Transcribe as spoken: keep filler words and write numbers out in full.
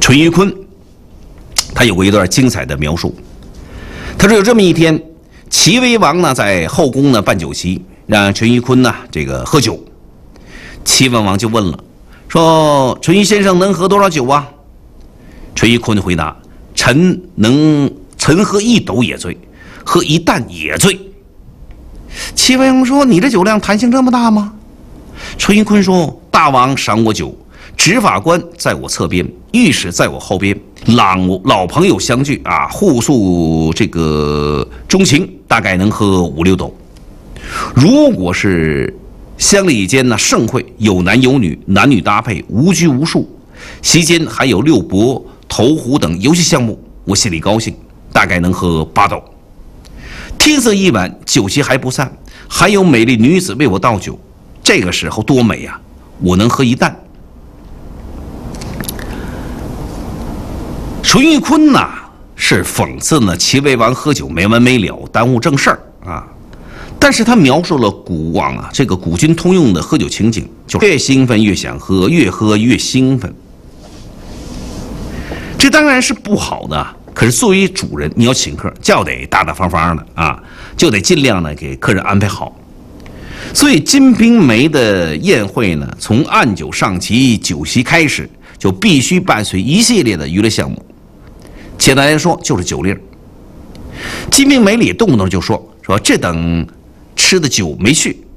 淳于髡他有过一段精彩的描述。他说有这么一天，齐威王呢在后宫呢办酒席，让淳于髡呢这个喝酒。齐文王就问了，说淳于先生能喝多少酒啊？淳于髡回答：臣能，臣喝一斗也醉，喝一担也醉。齐威王说：你这酒量弹性这么大吗？淳于髡说：大王赏我酒，执法官在我侧边，御史在我后边，老老朋友相聚啊，互诉这个衷情，大概能喝五六斗。如果是乡里间呢盛会，有男有女，男女搭配，无拘无束，席间还有六博、投壶等游戏项目，我心里高兴，大概能喝八斗。天色已晚，酒席还不散，还有美丽女子为我倒酒，这个时候多美呀、啊！我能喝一担。淳于髡呐是讽刺呢齐威王喝酒没完没了，耽误正事儿啊。但是他描述了古往啊这个古今通用的喝酒情景，就是越兴奋越想喝，越喝越兴奋。这当然是不好的，可是作为主人，你要请客，就得大大方方的啊，就得尽量呢给客人安排好。所以《金瓶梅》的宴会呢，从按酒上齐、酒席开始，就必须伴随一系列的娱乐项目。简单来说，就是酒令。《金瓶梅》里动不动就说说这等吃的酒没续